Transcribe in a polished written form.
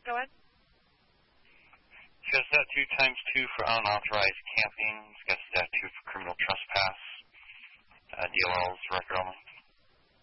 Go ahead. He's got stat 2 times 2 for unauthorized camping. He's got stat 2 for criminal trespass. DLL's record almost